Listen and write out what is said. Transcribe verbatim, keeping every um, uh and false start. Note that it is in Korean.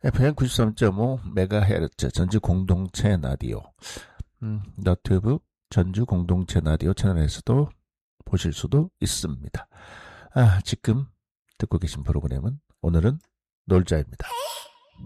에프엠 구십삼 점 오 메가헤르츠 전주 공동체 라디오, 음, 너튜브 전주 공동체 라디오 채널에서도 보실 수도 있습니다. 아, 지금 듣고 계신 프로그램은 오늘은 놀자입니다.